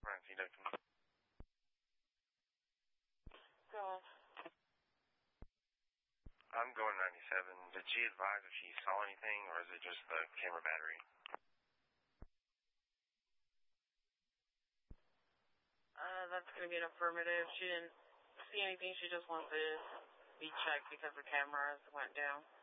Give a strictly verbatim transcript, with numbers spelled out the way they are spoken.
Nancy Duncan. Go on. I'm going ninety-seven. Did she advise if she saw anything, or is it just the camera battery? Uh, that's going to be an affirmative. She didn't see anything. She just wants to be checked because the cameras went down.